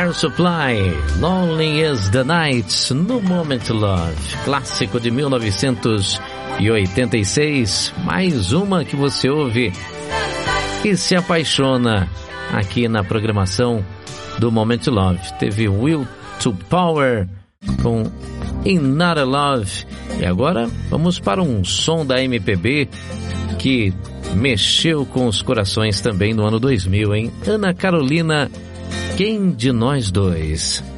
Air Supply, Lonely is the Night, no Moment Love, clássico de 1986, mais uma que você ouve e se apaixona aqui na programação do Moment Love. Teve Will to Power com Another Love, e agora vamos para um som da MPB que mexeu com os corações também no ano 2000, hein? Ana Carolina, Quem de Nós Dois?